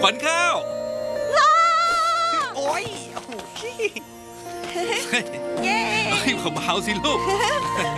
ขวัญข้าวโอ้ยโอ้โหเฮ้ยเบาๆสิลูก